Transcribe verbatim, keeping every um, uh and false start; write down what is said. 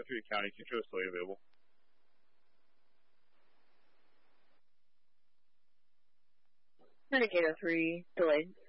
three County, Control is still available. Renegade oh three, delayed.